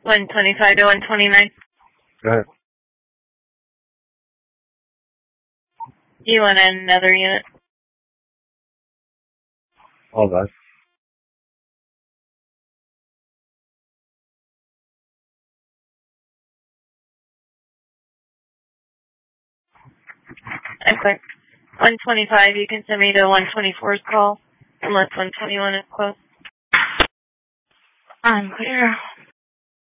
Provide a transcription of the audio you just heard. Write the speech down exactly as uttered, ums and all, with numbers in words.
one twenty-five to one twenty-nine. Go ahead. You want another unit? All that. I'm clear. one twenty-five, you can send me to one twenty-four's call, unless one twenty-one is closed. I'm clear.